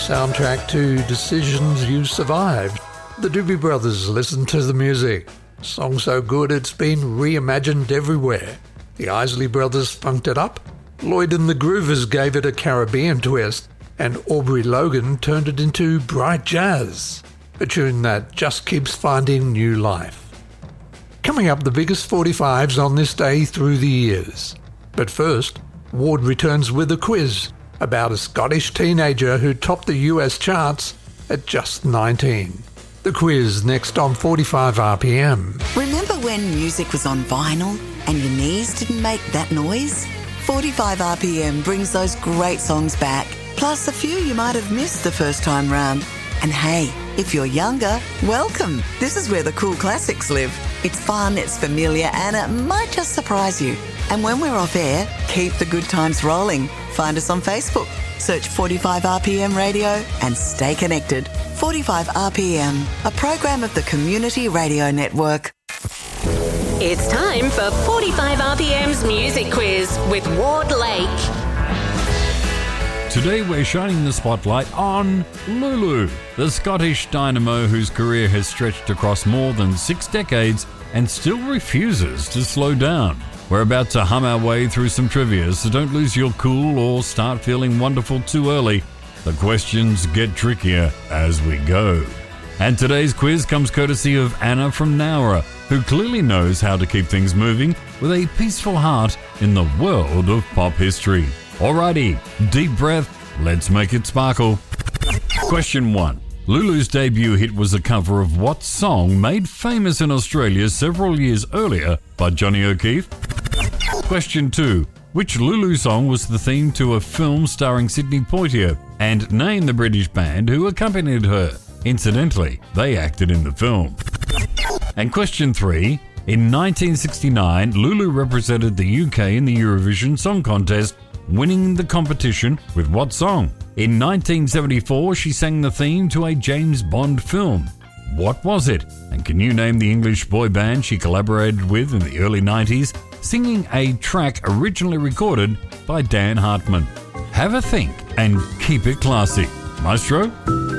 Soundtrack to Decisions You Survived. The Doobie Brothers listened to the music. Song so good it's been reimagined everywhere. The Isley Brothers funked it up. Lloyd and the Groovers gave it a Caribbean twist. And Aubrey Logan turned it into bright jazz. A tune that just keeps finding new life. Coming up, the biggest 45s on this day through the years. But first, Ward returns with a quiz about a Scottish teenager who topped the US charts at just 19. The quiz next on 45 RPM. Remember when music was on vinyl and your knees didn't make that noise? 45 RPM brings those great songs back, plus a few you might have missed the first time round. And hey, if you're younger, welcome. This is where the cool classics live. It's fun, it's familiar, and it might just surprise you. And when we're off air, keep the good times rolling. Find us on Facebook. Search 45 RPM Radio and stay connected. 45 RPM, a program of the Community Radio Network. It's time for 45 RPM's Music Quiz with Ward Lake. Today we're shining the spotlight on Lulu, the Scottish dynamo whose career has stretched across more than 6 decades and still refuses to slow down. We're about to hum our way through some trivia, so don't lose your cool or start feeling wonderful too early. The questions get trickier as we go. And today's quiz comes courtesy of Anna from Nowra, who clearly knows how to keep things moving with a peaceful heart in the world of pop history. Alrighty, deep breath, let's make it sparkle. Question 1. Lulu's debut hit was a cover of what song made famous in Australia several years earlier by Johnny O'Keefe? Question 2. Which Lulu song was the theme to a film starring Sidney Poitier? And name the British band who accompanied her. Incidentally, they acted in the film. And question 3. In 1969, Lulu represented the UK in the Eurovision Song Contest, winning the competition with what song? In 1974, she sang the theme to a James Bond film. What was it? And can you name the English boy band she collaborated with in the early 90s, singing a track originally recorded by Dan Hartman? Have a think and keep it classy. Maestro?